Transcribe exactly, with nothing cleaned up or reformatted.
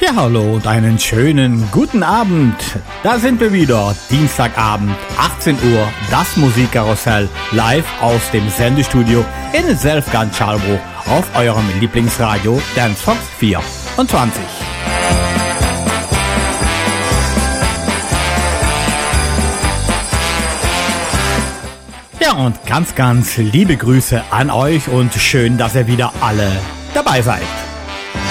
Ja, hallo und einen schönen guten Abend. Da sind wir wieder, Dienstagabend, achtzehn Uhr, das Musikkarussell, live aus dem Sendestudio in Selfgang-Schalbruch auf eurem Lieblingsradio Dancefox vierundzwanzig. Ja, und ganz, ganz liebe Grüße an euch und schön, dass ihr wieder alle dabei seid.